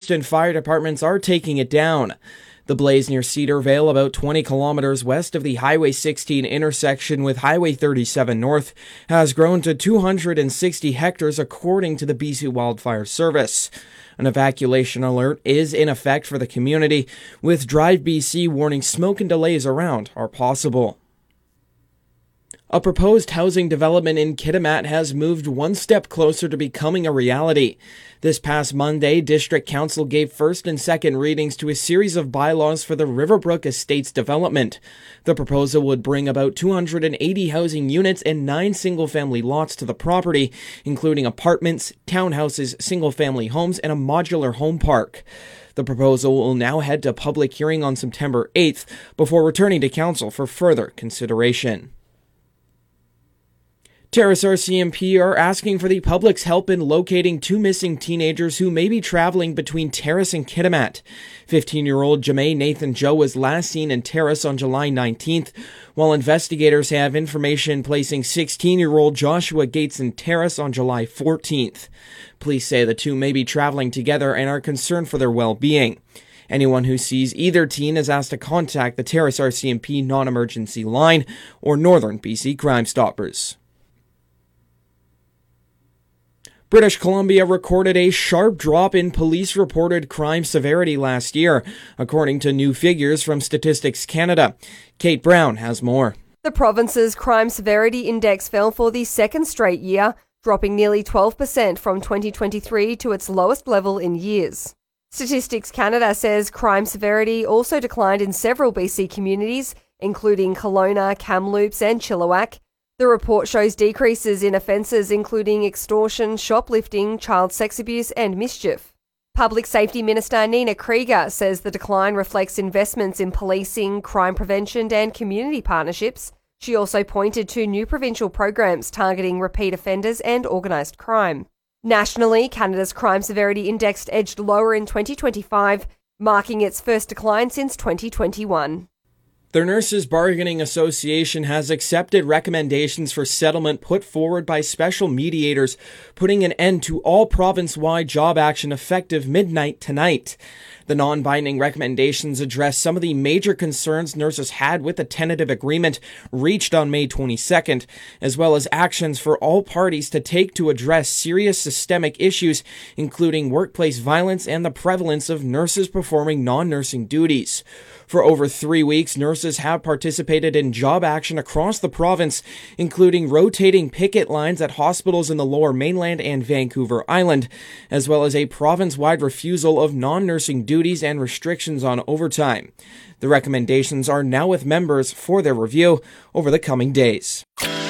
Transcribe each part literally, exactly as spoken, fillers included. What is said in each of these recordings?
Houston fire departments are taking it down. The blaze near Cedar Vale, about twenty kilometers west of the Highway sixteen intersection with Highway thirty-seven North, has grown to two hundred sixty hectares according to the B C Wildfire Service. An evacuation alert is in effect for the community, with Drive B C warning smoke and delays around are possible. A proposed housing development in Kitimat has moved one step closer to becoming a reality. This past Monday, District Council gave first and second readings to a series of bylaws for the Riverbrook Estates development. The proposal would bring about two hundred eighty housing units and nine single-family lots to the property, including apartments, townhouses, single-family homes, and a modular home park. The proposal will now head to public hearing on September eighth before returning to Council for further consideration. Terrace R C M P are asking for the public's help in locating two missing teenagers who may be traveling between Terrace and Kitimat. fifteen-year-old Jamae Nathan Joe was last seen in Terrace on July nineteenth, while investigators have information placing sixteen-year-old Joshua Gates in Terrace on July fourteenth. Police say the two may be traveling together and are concerned for their well-being. Anyone who sees either teen is asked to contact the Terrace R C M P non-emergency line or Northern B C Crime Stoppers. British Columbia recorded a sharp drop in police-reported crime severity last year, according to new figures from Statistics Canada. Kate Brown has more. The province's crime severity index fell for the second straight year, dropping nearly twelve percent from twenty twenty-three to its lowest level in years. Statistics Canada says crime severity also declined in several B C communities, including Kelowna, Kamloops and Chilliwack. The report shows decreases in offences including extortion, shoplifting, child sex abuse and mischief. Public Safety Minister Nina Krieger says the decline reflects investments in policing, crime prevention and community partnerships. She also pointed to new provincial programs targeting repeat offenders and organised crime. Nationally, Canada's crime severity index edged lower in twenty twenty-five, marking its first decline since twenty twenty-one. The Nurses Bargaining Association has accepted recommendations for settlement put forward by special mediators, putting an end to all province-wide job action effective midnight tonight. The non-binding recommendations address some of the major concerns nurses had with the tentative agreement reached on May twenty-second, as well as actions for all parties to take to address serious systemic issues, including workplace violence and the prevalence of nurses performing non-nursing duties. For over three weeks, nurses have participated in job action across the province, including rotating picket lines at hospitals in the Lower Mainland and Vancouver Island, as well as a province-wide refusal of non-nursing duties and restrictions on overtime. The recommendations are now with members for their review over the coming days.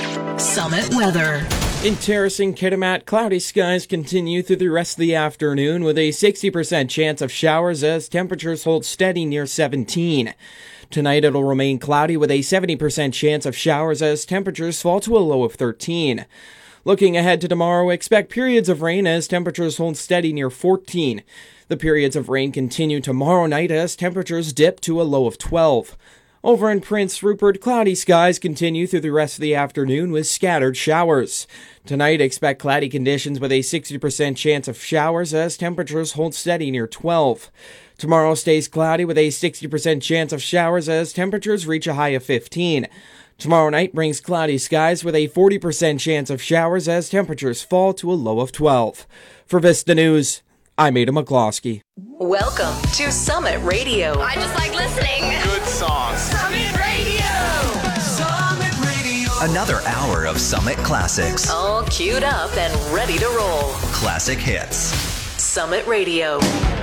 Summit weather. In Terrace and Kitimat, cloudy skies continue through the rest of the afternoon with a sixty percent chance of showers as temperatures hold steady near seventeen. Tonight it'll remain cloudy with a seventy percent chance of showers as temperatures fall to a low of thirteen. Looking ahead to tomorrow, expect periods of rain as temperatures hold steady near fourteen. The periods of rain continue tomorrow night as temperatures dip to a low of twelve. Over in Prince Rupert, cloudy skies continue through the rest of the afternoon with scattered showers. Tonight, expect cloudy conditions with a sixty percent chance of showers as temperatures hold steady near twelve. Tomorrow stays cloudy with a sixty percent chance of showers as temperatures reach a high of fifteen. Tomorrow night brings cloudy skies with a forty percent chance of showers as temperatures fall to a low of twelve. For Vista News, I'm Ada McCloskey. Welcome to Summit Radio. I just like listening. Good songs. Summit Radio. Summit Radio. Another hour of Summit Classics. All queued up and ready to roll. Classic hits. Summit Radio.